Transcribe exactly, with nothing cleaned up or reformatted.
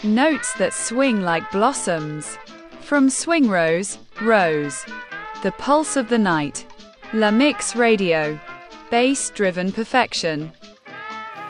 Notes that swing like blossoms. From Swing Rose, Rose. The pulse of the night. La Mix Radio. Bass-driven perfection.